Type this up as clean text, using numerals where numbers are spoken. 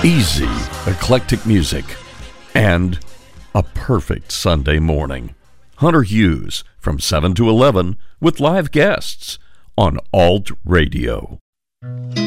Easy, eclectic music, and a perfect Sunday morning. Hunter Hughes from 7 to 11 with live guests on Alt Radio.